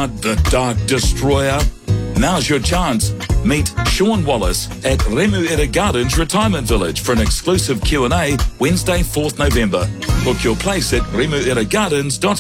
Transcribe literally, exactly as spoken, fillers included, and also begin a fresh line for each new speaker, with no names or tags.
Gerard the Dark Destroyer? Now's your chance. Meet Sean Wallace at Remuera Gardens Retirement Village for an exclusive Q and A Wednesday, fourth November. Book your place at remuera gardens dot com.